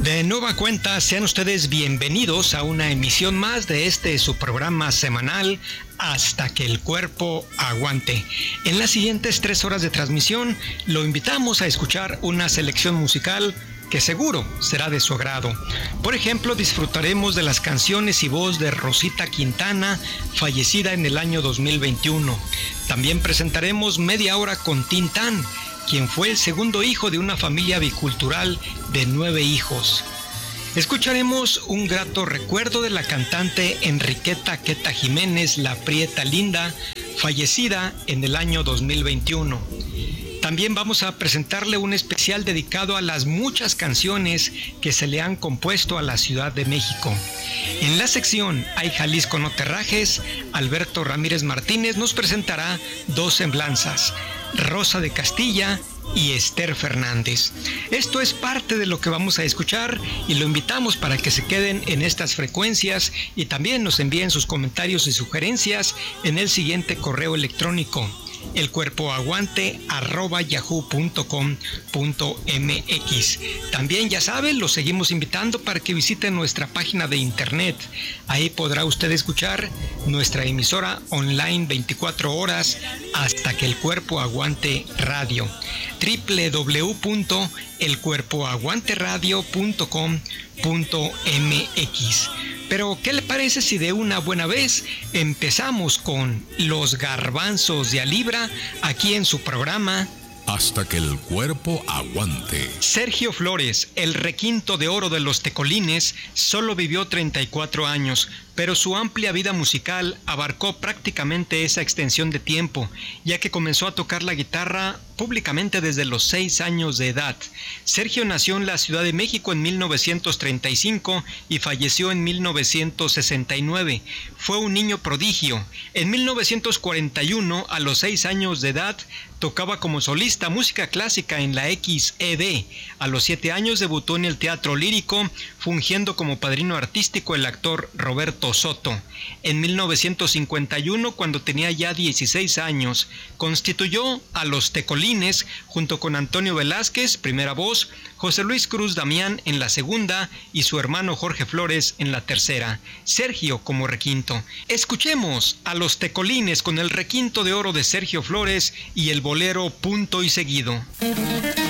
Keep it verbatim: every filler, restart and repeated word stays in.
De nueva cuenta, sean ustedes bienvenidos a una emisión más de este su programa semanal Hasta que el cuerpo aguante. En las siguientes tres horas de transmisión, lo invitamos a escuchar una selección musical que seguro será de su agrado. Por ejemplo, disfrutaremos de las canciones y voz de Rosita Quintana, fallecida en el año dos mil veintiuno. También presentaremos Media Hora con Tintán, quien fue el segundo hijo de una familia bicultural de nueve hijos. Escucharemos un grato recuerdo de la cantante Enriqueta Queta Jiménez, la Prieta Linda, fallecida en el año dos mil veintiuno. También vamos a presentarle un especial dedicado a las muchas canciones que se le han compuesto a la Ciudad de México. En la sección Ay Jalisco no te rajes, Alberto Ramírez Martínez nos presentará dos semblanzas, Rosa de Castilla y Esther Fernández. Esto es parte de lo que vamos a escuchar y lo invitamos para que se queden en estas frecuencias y también nos envíen sus comentarios y sugerencias en el siguiente correo electrónico: elcuerpoaguante arroba yahoo punto com punto mx. También, ya saben, los seguimos invitando para que visiten nuestra página de internet. Ahí podrá usted escuchar nuestra emisora online veinticuatro horas, Hasta que el Cuerpo Aguante Radio, doble u doble u doble u punto el cuerpo aguante radio punto com punto mx. Pero, ¿qué le parece si de una buena vez empezamos con Los Garbanzos de Alibra aquí en su programa Hasta que el cuerpo aguante? Sergio Flores, el requinto de oro de los tecolines, solo vivió treinta y cuatro años, pero su amplia vida musical abarcó prácticamente esa extensión de tiempo, ya que comenzó a tocar la guitarra públicamente desde los seis años de edad. Sergio nació en la Ciudad de México en mil novecientos treinta y cinco y falleció en mil novecientos sesenta y nueve. Fue un niño prodigio. En mil novecientos cuarenta y uno, a los seis años de edad, tocaba como solista música clásica en la X E D. A los siete años debutó en el teatro lírico, fungiendo como padrino artístico el actor Roberto Soto. En mil novecientos cincuenta y uno, cuando tenía ya dieciséis años, constituyó a Los Tecolines junto con Antonio Velázquez, primera voz, José Luis Cruz Damián en la segunda y su hermano Jorge Flores en la tercera. Sergio como requinto. Escuchemos a Los Tecolines con el requinto de oro de Sergio Flores y el bolero Punto y Seguido.